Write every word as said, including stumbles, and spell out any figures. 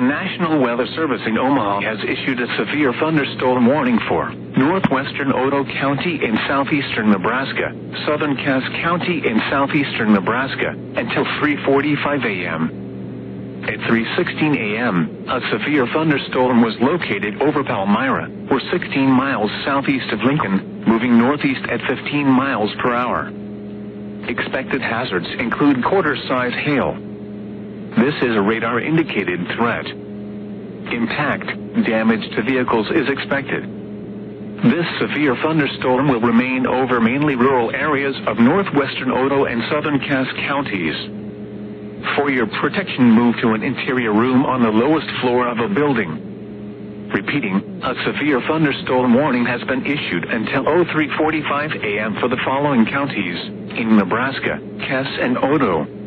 National Weather Service in Omaha has issued a severe thunderstorm warning for northwestern Otoe County in southeastern Nebraska, southern Cass County in southeastern Nebraska, until three forty-five a m At three sixteen a m, a severe thunderstorm was located over Palmyra, or sixteen miles southeast of Lincoln, moving northeast at fifteen miles per hour. Expected hazards include quarter-size hail. This is a radar-indicated threat. Impact, damage to vehicles is expected. This severe thunderstorm will remain over mainly rural areas of northwestern Otoe and southern Cass counties. For your protection, move to an interior room on the lowest floor of a building. Repeating, a severe thunderstorm warning has been issued until three forty-five a m for the following counties in Nebraska, Cass and Otoe.